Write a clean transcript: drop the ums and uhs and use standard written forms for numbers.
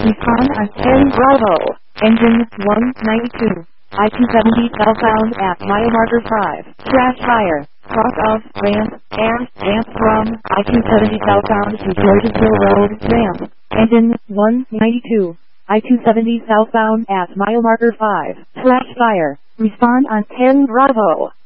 Respond on 10 Bravo. Engine 192. I-270 southbound at mile marker 5. Crash fire. Cross of ramp and ramp from I-270 southbound to Georgesville Road ramp. Engine 192. I-270 southbound at mile marker 5. Crash fire. Respond on 10 Bravo.